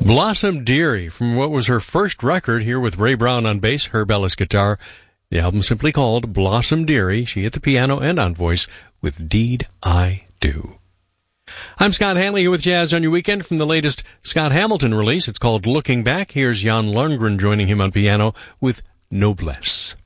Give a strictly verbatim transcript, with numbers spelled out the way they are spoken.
Blossom Dearie from what was her first record here with Ray Brown on bass, Herb Ellis guitar. The album simply called Blossom Dearie. She at the piano and on voice with Deed I Do. I'm Scott Hanley here with Jazz on Your Weekend from the latest Scott Hamilton release. It's called Looking Back. Here's Jan Lundgren joining him on piano with Noblesse.